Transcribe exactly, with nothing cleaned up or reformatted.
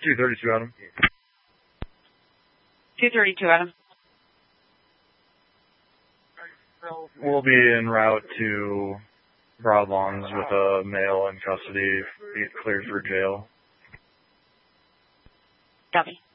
two thirty-two, Adam. two thirty-two, Adam. We'll be en route to Broadlawns with a male in custody, be cleared for jail. Copy.